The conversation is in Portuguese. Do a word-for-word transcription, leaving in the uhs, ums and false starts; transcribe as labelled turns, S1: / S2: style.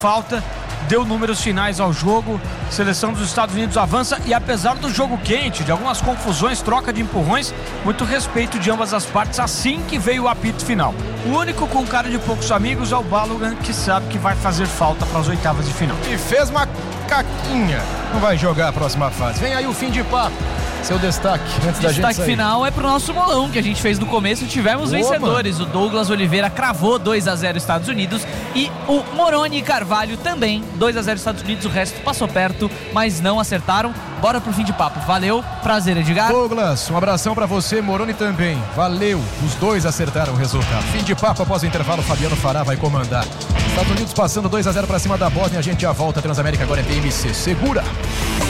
S1: falta, deu números finais ao jogo. Seleção dos Estados Unidos avança e, apesar do jogo quente, de algumas confusões, troca de empurrões, muito respeito de ambas as partes assim que veio o apito final. O único com cara de poucos amigos é o Balogun, que sabe que vai fazer falta para as oitavas de final.
S2: E fez uma caquinha. Não vai jogar a próxima fase. Vem aí o fim de papo. Seu destaque antes da gente sair.
S3: Destaque final é pro nosso bolão que a gente fez no começo. Tivemos
S2: Boa,
S3: vencedores.
S2: mano.
S3: O Douglas Oliveira cravou dois a zero Estados Unidos e o Moroni Carvalho também dois a zero Estados Unidos. O resto passou perto, mas não acertaram. Bora pro fim de papo. Valeu, prazer, Edgar.
S2: Douglas, um abração pra você, Moroni também. Valeu, os dois acertaram o resultado. Fim de papo após o intervalo, Fabiano Fará vai comandar. Estados Unidos passando dois a zero pra cima da Bósnia. A gente já volta. Transamérica agora é T M C. Segura!